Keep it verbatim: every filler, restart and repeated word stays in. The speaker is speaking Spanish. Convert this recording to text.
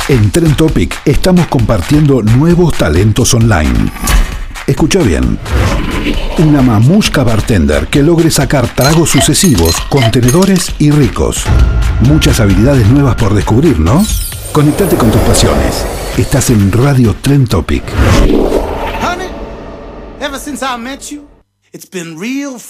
En Trend Topic estamos compartiendo nuevos talentos online. Escucha bien. Una mamushka bartender que logre sacar tragos sucesivos, contenedores y ricos. Muchas habilidades nuevas por descubrir, ¿no? Conectate con tus pasiones. Estás en Radio Trend Topic. Honey, ever since I met you, it's been real